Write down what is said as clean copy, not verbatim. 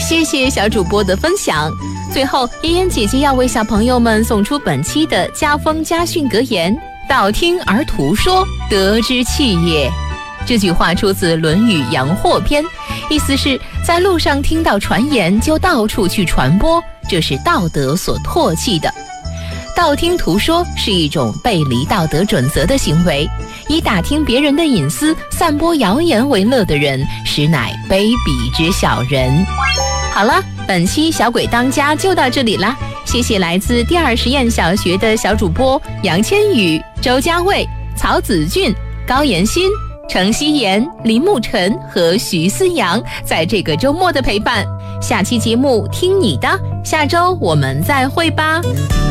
谢谢小主播的分享。最后，妍妍姐姐要为小朋友们送出本期的家风家训格言：道听而图说，德之器也。这句话出自《论语·阳货篇》，意思是在路上听到传言就到处去传播，这是道德所唾弃的。道听途说是一种背离道德准则的行为，以打听别人的隐私、散播谣言为乐的人，实乃卑鄙之小人。好了，本期小鬼当家就到这里啦，谢谢来自第二实验小学的小主播杨千羽、周家卫、曹子俊、高妍欣、程希妍、林沐晨和徐思阳在这个周末的陪伴。下期节目听你的，下周我们再会吧。